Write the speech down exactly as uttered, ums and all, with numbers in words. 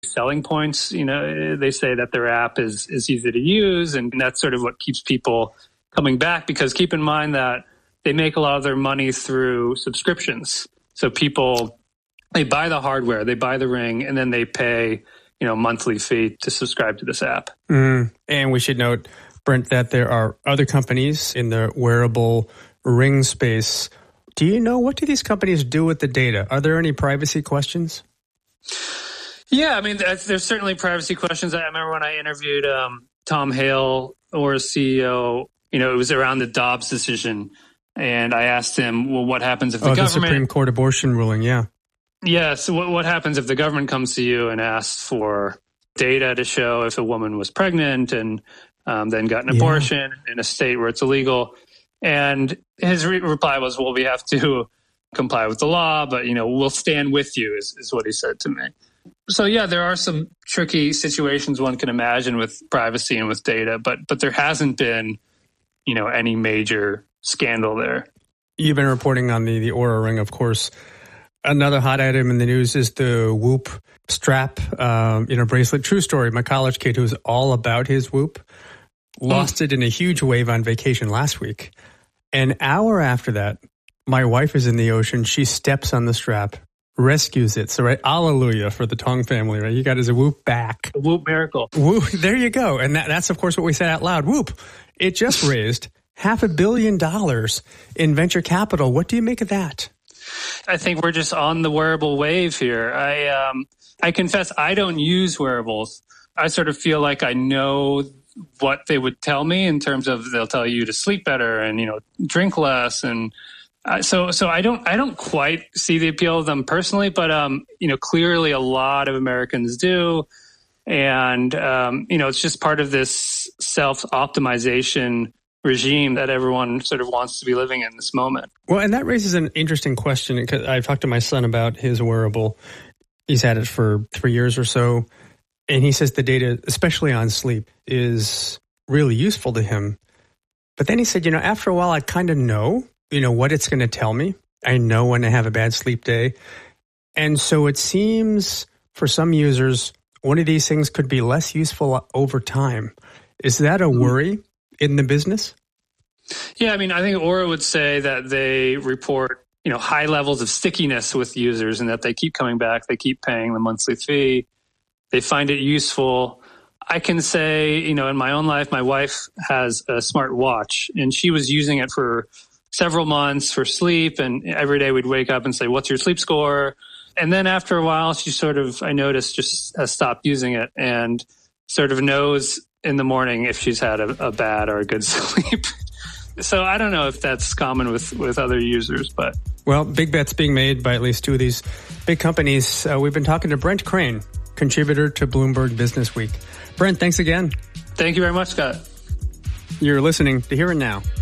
selling points. You know, they say that their app is, is easy to use, and that's sort of what keeps people coming back, because keep in mind that they make a lot of their money through subscriptions. So people, they buy the hardware, they buy the Ring, and then they pay, you know, monthly fee to subscribe to this app. Mm. And we should note, Brent, that there are other companies in the wearable Ring space. Do you know, what do these companies do with the data? Are there any privacy questions? Yeah, I mean, there's certainly privacy questions. I remember when I interviewed um, Tom Hale, Aura's C E O, you know, it was around the Dobbs decision. And I asked him, well, what happens if the oh, government... the Supreme Court abortion ruling, yeah. Yeah, so what, what happens if the government comes to you and asks for data to show if a woman was pregnant and um, then got an abortion yeah. in a state where it's illegal? And his re- reply was, well, we have to comply with the law, but, you know, we'll stand with you, is, is what he said to me. So, yeah, there are some tricky situations one can imagine with privacy and with data, but but there hasn't been, you know, any major scandal there. You've been reporting on the, the Oura Ring, of course. Another hot item in the news is the Whoop strap, um, you know, bracelet. True story. My college kid, who's all about his Whoop, lost mm. it in a huge wave on vacation last week. An hour after that, my wife is in the ocean. She steps on the strap, rescues it. So, right, hallelujah for the Tong family, right? You got his Whoop back. A Whoop miracle. Whoop, there you go. And that, that's, of course, what we said out loud. Whoop. It just raised half a billion dollars in venture capital. What do you make of that? I think we're just on the wearable wave here. I um, I confess I don't use wearables. I sort of feel like I know what they would tell me in terms of they'll tell you to sleep better and, you know, drink less. And uh, so so I don't I don't quite see the appeal of them personally, but, um, you know, clearly a lot of Americans do. And, um, you know, it's just part of this self-optimization regime that everyone sort of wants to be living in this moment. Well, and that raises an interesting question, because I've talked to my son about his wearable. He's had it for three years or so, and he says the data, especially on sleep, is really useful to him. But then he said, you know, after a while, I kind of know, you know, what it's going to tell me. I know when I have a bad sleep day. And so it seems for some users, one of these things could be less useful over time. Is that a worry in the business? Yeah, I mean, I think Oura would say that they report, you know, high levels of stickiness with users and that they keep coming back, they keep paying the monthly fee, they find it useful. I can say, you know, in my own life, my wife has a smart watch and she was using it for several months for sleep, and every day we'd wake up and say, what's your sleep score? And then after a while, she sort of, I noticed, just has stopped using it and sort of knows in the morning if she's had a, a bad or a good sleep. So I don't know if that's common with, with other users, but... Well, big bets being made by at least two of these big companies. Uh, we've been talking to Brent Crane, contributor to Bloomberg Business Week. Brent, thanks again. Thank you very much, Scott. You're listening to Here and Now.